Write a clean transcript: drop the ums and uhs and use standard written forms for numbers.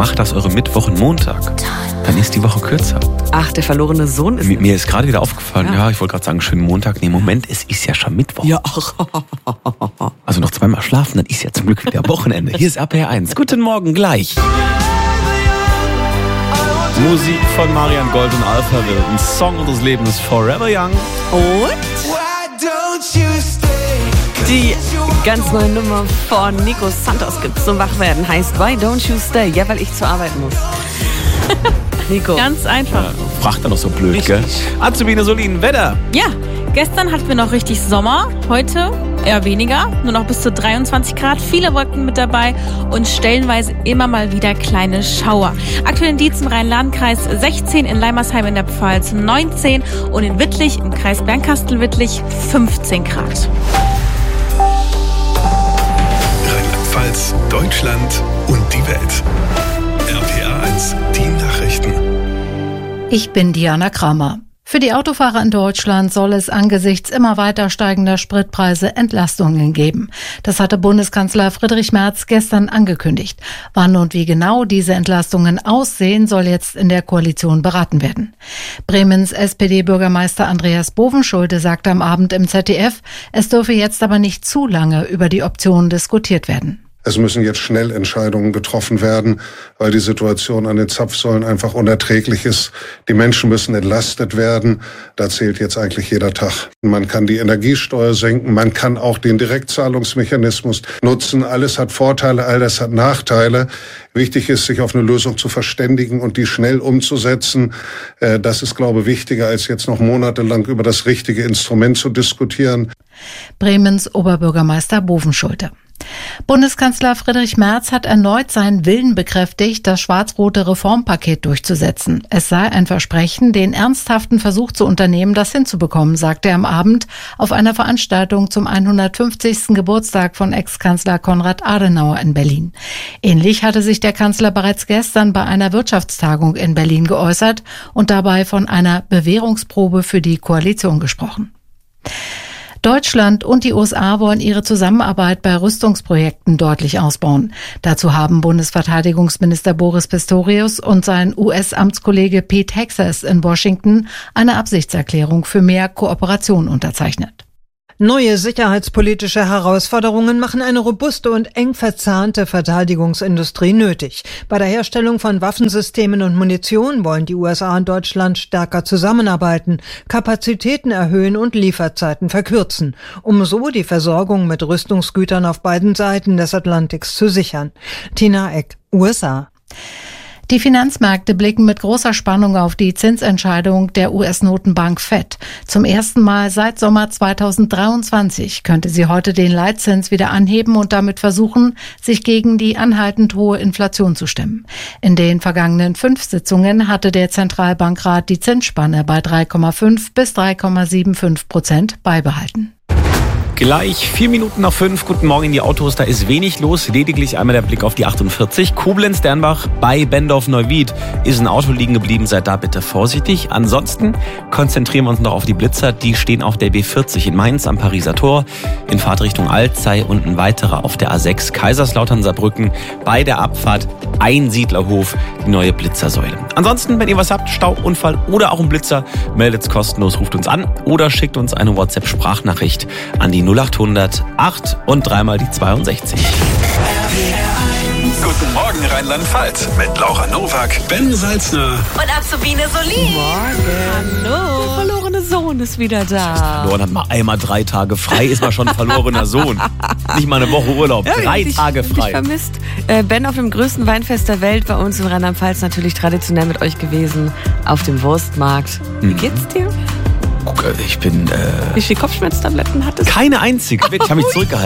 macht das eure Mittwoch und Montag. Dann ist die Woche kürzer. Ach, der verlorene Sohn ist... Mir ist gerade wieder aufgefallen, ich wollte gerade sagen, schönen Montag. Nee, Moment, es ist ja schon Mittwoch. Ja. Also noch zweimal schlafen, dann ist ja zum Glück wieder Wochenende. Hier ist RPR 1. Guten Morgen gleich. Musik von Marian Gold und Alpha Will. Ein Song unseres Lebens, Forever Young. Und die ganz neue Nummer von Nico Santos gibt's zum Wachwerden. Heißt Why Don't You Stay? Ja, weil ich zur Arbeit muss. Nico. Ganz einfach. Fragt er noch so blöd, gell? Azubine Solin, Wetter. Ja, gestern hatten wir noch richtig Sommer, heute eher weniger, nur noch bis zu 23 Grad, viele Wolken mit dabei und stellenweise immer mal wieder kleine Schauer. Aktuell in Dietz im Rhein-Lahn-Kreis 16, in Leimersheim in der Pfalz 19 und in Wittlich im Kreis Bernkastel-Wittlich 15 Grad. Rheinland-Pfalz, Deutschland und die Welt. RPR 1, die Nachrichten. Ich bin Diana Kramer. Für die Autofahrer in Deutschland soll es angesichts immer weiter steigender Spritpreise Entlastungen geben. Das hatte Bundeskanzler Friedrich Merz gestern angekündigt. Wann und wie genau diese Entlastungen aussehen, soll jetzt in der Koalition beraten werden. Bremens SPD-Bürgermeister Andreas Bovenschulte sagte am Abend im ZDF, es dürfe jetzt aber nicht zu lange über die Optionen diskutiert werden. Es müssen jetzt schnell Entscheidungen getroffen werden, weil die Situation an den Zapfsäulen einfach unerträglich ist. Die Menschen müssen entlastet werden. Da zählt jetzt eigentlich jeder Tag. Man kann die Energiesteuer senken, man kann auch den Direktzahlungsmechanismus nutzen. Alles hat Vorteile, all das hat Nachteile. Wichtig ist, sich auf eine Lösung zu verständigen und die schnell umzusetzen. Das ist, glaube ich, wichtiger, als jetzt noch monatelang über das richtige Instrument zu diskutieren. Bremens Oberbürgermeister Bovenschulte. Bundeskanzler Friedrich Merz hat erneut seinen Willen bekräftigt, das schwarz-rote Reformpaket durchzusetzen. Es sei ein Versprechen, den ernsthaften Versuch zu unternehmen, das hinzubekommen, sagte er am Abend auf einer Veranstaltung zum 150. Geburtstag von Ex-Kanzler Konrad Adenauer in Berlin. Ähnlich hatte sich der Kanzler bereits gestern bei einer Wirtschaftstagung in Berlin geäußert und dabei von einer Bewährungsprobe für die Koalition gesprochen. Deutschland und die USA wollen ihre Zusammenarbeit bei Rüstungsprojekten deutlich ausbauen. Dazu haben Bundesverteidigungsminister Boris Pistorius und sein US-Amtskollege Pete Hegseth in Washington eine Absichtserklärung für mehr Kooperation unterzeichnet. Neue sicherheitspolitische Herausforderungen machen eine robuste und eng verzahnte Verteidigungsindustrie nötig. Bei der Herstellung von Waffensystemen und Munition wollen die USA und Deutschland stärker zusammenarbeiten, Kapazitäten erhöhen und Lieferzeiten verkürzen, um so die Versorgung mit Rüstungsgütern auf beiden Seiten des Atlantiks zu sichern. Tina Eck, USA. Die Finanzmärkte blicken mit großer Spannung auf die Zinsentscheidung der US-Notenbank Fed. Zum ersten Mal seit Sommer 2023 könnte sie heute den Leitzins wieder anheben und damit versuchen, sich gegen die anhaltend hohe Inflation zu stemmen. In den vergangenen 5 Sitzungen hatte der Zentralbankrat die Zinsspanne bei 3,5 bis 3,75% beibehalten. Gleich 4 Minuten nach 5. Guten Morgen in die Autos. Da ist wenig los. Lediglich einmal der Blick auf die 48. Koblenz-Dernbach bei Bendorf-Neuwied ist ein Auto liegen geblieben. Seid da bitte vorsichtig. Ansonsten konzentrieren wir uns noch auf die Blitzer. Die stehen auf der B40 in Mainz am Pariser Tor, in Fahrtrichtung Alzey und ein weiterer auf der A6 Kaiserslautern-Saarbrücken bei der Abfahrt Einsiedlerhof, die neue Blitzersäule. Ansonsten, wenn ihr was habt, Stau, Unfall oder auch ein Blitzer, meldet's kostenlos, ruft uns an oder schickt uns eine WhatsApp-Sprachnachricht an die 0800 8 und dreimal die 62. Guten Morgen Rheinland-Pfalz mit Laura Nowak, Ben Salzner Und Azubine Solin. Hallo. Der verlorene Sohn ist wieder da. Verloren hat mal einmal 3 Tage frei, ist man schon ein verlorener Sohn. Nicht mal eine Woche Urlaub, 3 Tage frei. Ich vermisst. Ben auf dem größten Weinfest der Welt, bei uns in Rheinland-Pfalz natürlich traditionell mit euch gewesen, auf dem Wurstmarkt. Wie geht's dir? Ich bin... Wie viele Kopfschmerztabletten hattest du? Keine einzige. Ich habe mich zurückgehalten.